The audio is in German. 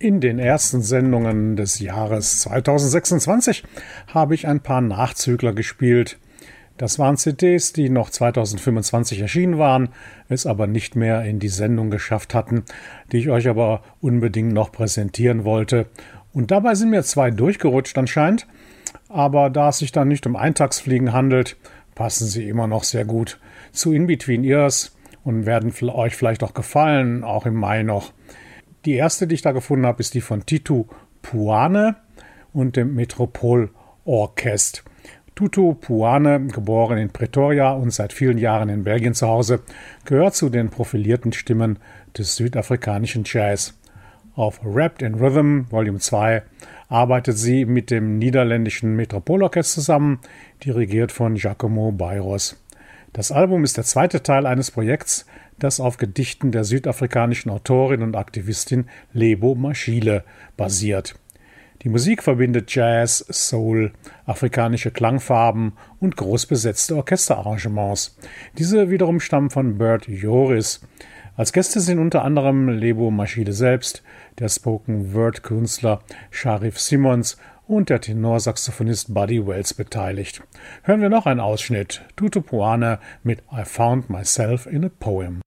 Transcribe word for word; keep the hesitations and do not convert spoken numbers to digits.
In den ersten Sendungen des Jahres zweitausendsechsundzwanzig habe ich ein paar Nachzügler gespielt. Das waren C Ds, die noch zweitausendfünfundzwanzig erschienen waren, es aber nicht mehr in die Sendung geschafft hatten, die ich euch aber unbedingt noch präsentieren wollte. Und dabei sind mir zwei durchgerutscht anscheinend, aber da es sich dann nicht um Eintagsfliegen handelt, passen sie immer noch sehr gut zu In Between Ears und werden euch vielleicht auch gefallen, auch im Mai noch. Die erste, die ich da gefunden habe, ist die von Tutu Puane und dem Metropol Orchest. Tutu Puane, geboren in Pretoria und seit vielen Jahren in Belgien zu Hause, gehört zu den profilierten Stimmen des südafrikanischen Jazz. Auf Wrapped in Rhythm Volume zwei arbeitet sie mit dem niederländischen Metropolorchest zusammen, dirigiert von Giacomo Beiros. Das Album ist der zweite Teil eines Projekts, das auf Gedichten der südafrikanischen Autorin und Aktivistin Lebo Mashile basiert. Die Musik verbindet Jazz, Soul, afrikanische Klangfarben und großbesetzte Orchesterarrangements. Diese wiederum stammen von Bert Joris. Als Gäste sind unter anderem Lebo Mashile selbst, der Spoken-Word-Künstler Sharif Simons und der Tenorsaxophonist Buddy Wells beteiligt. Hören wir noch einen Ausschnitt. Tutu Puane mit I Found Myself in a Poem.